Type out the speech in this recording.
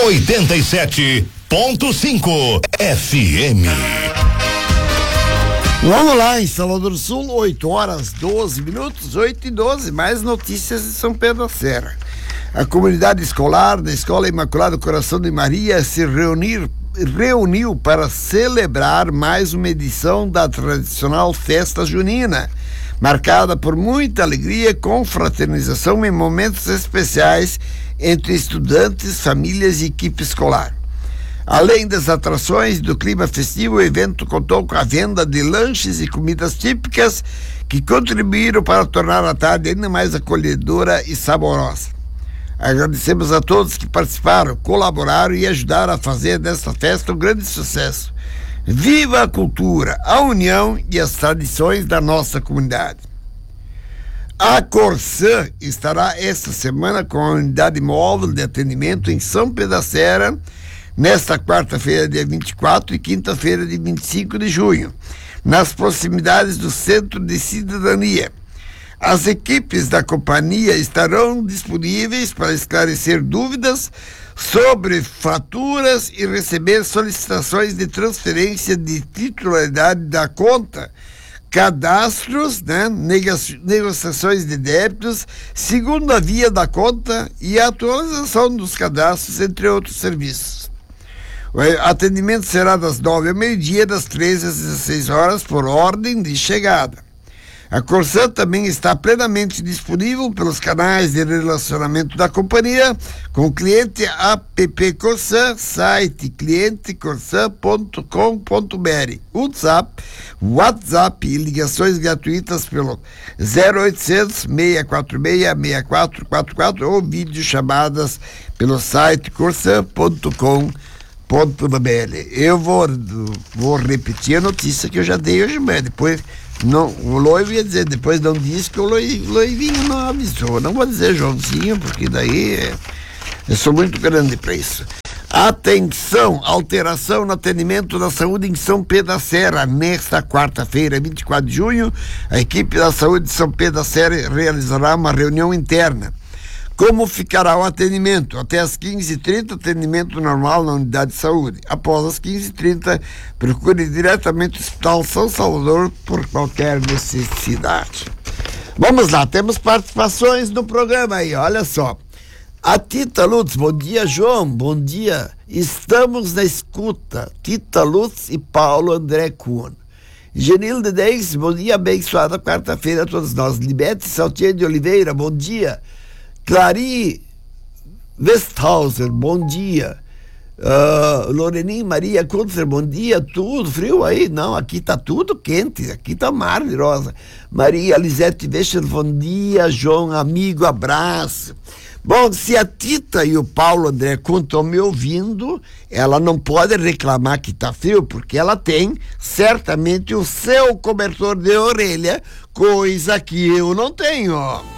87.5 FM. Vamos lá, em Salvador do Sul, 8h12, 8h12, mais notícias de São Pedro da Serra. A comunidade escolar da Escola Imaculado Coração de Maria se reuniu para celebrar mais uma edição da tradicional festa junina, marcada por muita alegria, confraternização e momentos especiais entre estudantes, famílias e equipe escolar. Além das atrações do clima festivo, o evento contou com a venda de lanches e comidas típicas que contribuíram para tornar a tarde ainda mais acolhedora e saborosa. Agradecemos a todos que participaram, colaboraram e ajudaram a fazer desta festa um grande sucesso. Viva a cultura, a união e as tradições da nossa comunidade. A Corsã estará esta semana com a unidade móvel de atendimento em São Pedro da Serra, nesta quarta-feira, dia 24, e quinta-feira, dia 25 de junho, nas proximidades do Centro de Cidadania. As equipes da companhia estarão disponíveis para esclarecer dúvidas sobre faturas e receber solicitações de transferência de titularidade da conta, cadastros, negociações de débitos, segunda via da conta e atualização dos cadastros, entre outros serviços. O atendimento será das 9 ao meio-dia, das 13 às 16 horas, por ordem de chegada. A Corsã também está plenamente disponível pelos canais de relacionamento da companhia, com o cliente app Corsã, site clientecorsã.com.br, WhatsApp e ligações gratuitas pelo 0800 646 6444 ou videochamadas pelo site corsã.com.br. Eu vou repetir a notícia que eu já dei hoje, mas depois o Loivo ia dizer, depois não disse que o Loivinho não avisou. Não vou dizer Joãozinho, porque daí eu sou muito grande para isso. Atenção, alteração no atendimento da saúde em São Pedro da Serra. Nesta quarta-feira, 24 de junho, a equipe da saúde de São Pedro da Serra realizará uma reunião interna. Como ficará o atendimento? Até às 15h30, atendimento normal na unidade de saúde. Após as 15h30, procure diretamente o Hospital São Salvador por qualquer necessidade. Vamos lá, temos participações no programa aí, olha só. A Tita Lutz, bom dia, João, bom dia. Estamos na escuta. Tita Lutz e Paulo André Kuhn. Genilde Deis, bom dia, abençoada quarta-feira a todos nós. Libete Saltier de Oliveira, bom dia. Clari Westhauser, bom dia. Lorenin Maria Kunzer, bom dia. Tudo frio aí? Não, aqui tá tudo quente, aqui tá maravilhosa. Maria Lisete Vescher, bom dia. João, amigo, abraço. Bom, se a Tita e o Paulo André Kuhn estão me ouvindo, ela não pode reclamar que tá frio, porque ela tem certamente o seu cobertor de orelha, coisa que eu não tenho.